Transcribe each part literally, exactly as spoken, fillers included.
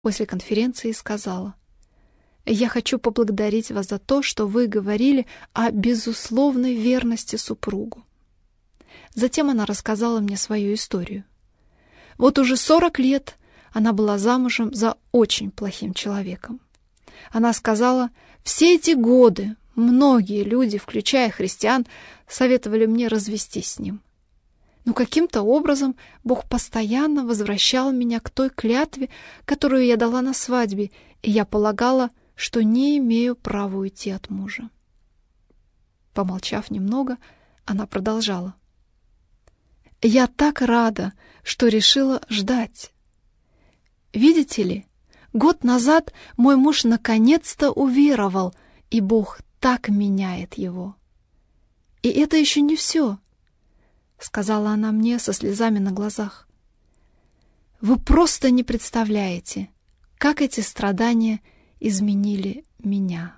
после конференции сказала: «Я хочу поблагодарить вас за то, что вы говорили о безусловной верности супругу». Затем она рассказала мне свою историю. Вот уже сорок лет она была замужем за очень плохим человеком. Она сказала: «Все эти годы многие люди, включая христиан, советовали мне развестись с ним. Но каким-то образом Бог постоянно возвращал меня к той клятве, которую я дала на свадьбе, и я полагала, что не имею права уйти от мужа». Помолчав немного, она продолжала: «Я так рада, что решила ждать. Видите ли, год назад мой муж наконец-то уверовал, и Бог так меняет его. И это еще не все», — сказала она мне со слезами на глазах. «Вы просто не представляете, как эти страдания изменили меня».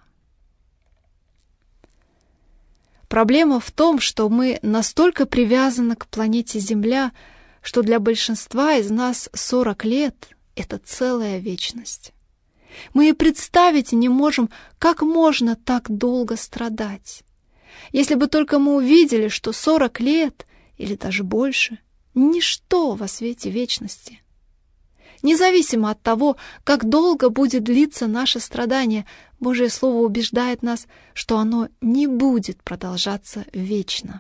Проблема в том, что мы настолько привязаны к планете Земля, что для большинства из нас сорок лет — это целая вечность. Мы и представить не можем, как можно так долго страдать. Если бы только мы увидели, что сорок лет, или даже больше, ничто во свете вечности. Независимо от того, как долго будет длиться наше страдание, Божье Слово убеждает нас, что оно не будет продолжаться вечно.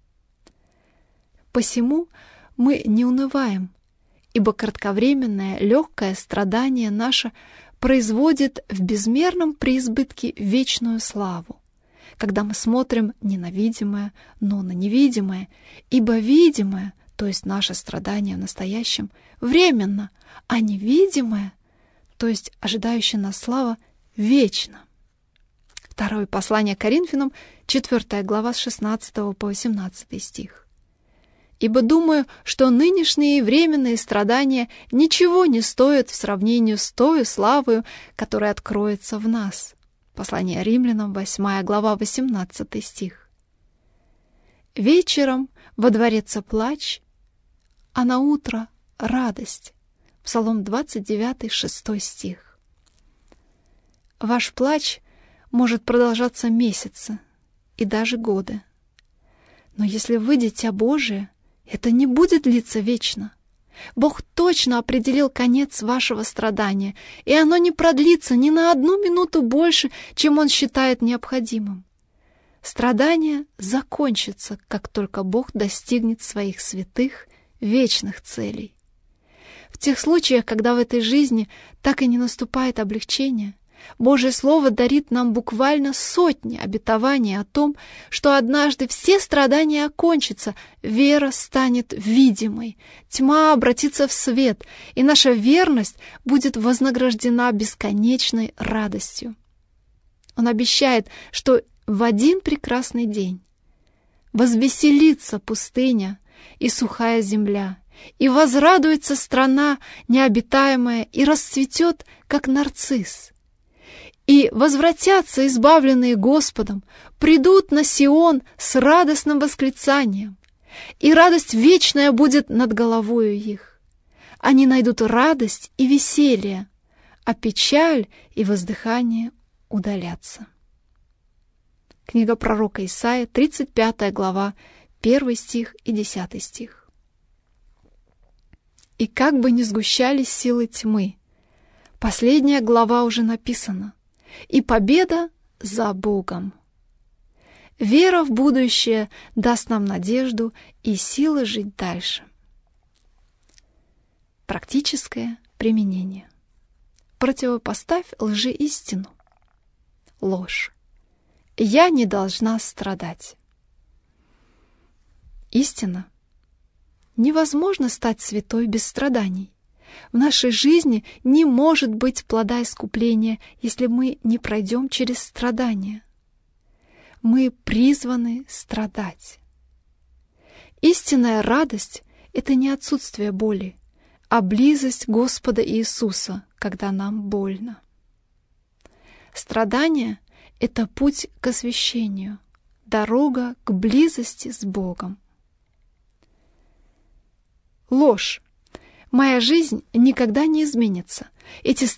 Посему мы не унываем, ибо кратковременное легкое страдание наше производит в безмерном преизбытке вечную славу, когда мы смотрим не на видимое, но на невидимое, ибо видимое, то есть наше страдание в настоящем, временно, а невидимое, то есть ожидающая нас слава, вечно. Второе послание Коринфянам, четвёртая глава, с шестнадцатого по восемнадцатый стих. «Ибо думаю, что нынешние временные страдания ничего не стоят в сравнении с той славою, которая откроется в нас». Послание Римлянам, восьмая глава, восемнадцатый стих. «Вечером водворится плач, а на утро радость». Псалом двадцать девятый, шестой стих. Ваш плач может продолжаться месяцы и даже годы. Но если вы дитя Божие, это не будет длиться вечно. Бог точно определил конец вашего страдания, и оно не продлится ни на одну минуту больше, чем Он считает необходимым. Страдание закончится, как только Бог достигнет своих святых, вечных целей. В тех случаях, когда в этой жизни так и не наступает облегчение, Божье Слово дарит нам буквально сотни обетований о том, что однажды все страдания окончатся, вера станет видимой, тьма обратится в свет, и наша верность будет вознаграждена бесконечной радостью. Он обещает, что в один прекрасный день возвеселится пустыня и сухая земля, и возрадуется страна необитаемая, и расцветет, как нарцисс. И возвратятся избавленные Господом, придут на Сион с радостным восклицанием, и радость вечная будет над головою их. Они найдут радость и веселье, а печаль и воздыхание удалятся. Книга пророка Исаия, тридцать пятая глава, первый стих и десятый стих. И как бы ни сгущались силы тьмы, последняя глава уже написана, и победа за Богом. Вера в будущее даст нам надежду и силы жить дальше. Практическое применение. Противопоставь лжи истину. Ложь. Я не должна страдать. Истина. Невозможно стать святой без страданий. В нашей жизни не может быть плода искупления, если мы не пройдем через страдания. Мы призваны страдать. Истинная радость — это не отсутствие боли, а близость Господа Иисуса, когда нам больно. Страдание — это путь к освящению, дорога к близости с Богом. Ложь. Моя жизнь никогда не изменится. Эти